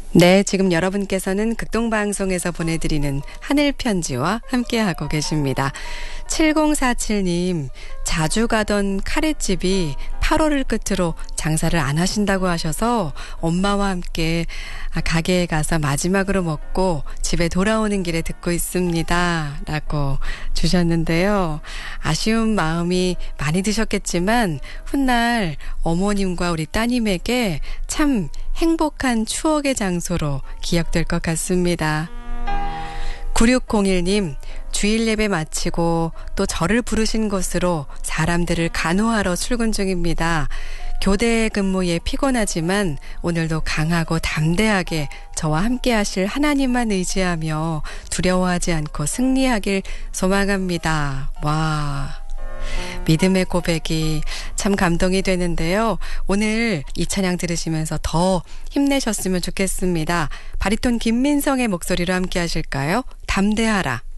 네, 지금 여러분께서는 극동방송에서 보내드리는 하늘편지와 함께하고 계십니다. 7047님, 자주 가던 카레집이 8월을 끝으로 장사를 안 하신다고 하셔서 엄마와 함께 가게에 가서 마지막으로 먹고 집에 돌아오는 길에 듣고 있습니다. 라고 주셨는데요. 아쉬운 마음이 많이 드셨겠지만 훗날 어머님과 우리 따님에게 참 행복한 추억의 장소로 기억될 것 같습니다. 9601님, 주일 예배 마치고 또 저를 부르신 곳으로 사람들을 간호하러 출근 중입니다. 교대 근무에 피곤하지만 오늘도 강하고 담대하게 저와 함께 하실 하나님만 의지하며 두려워하지 않고 승리하길 소망합니다. 와, 믿음의 고백이 참 감동이 되는데요. 오늘 이 찬양 들으시면서 더 힘내셨으면 좋겠습니다. 바리톤 김민성의 목소리로 함께 하실까요? 담대하라.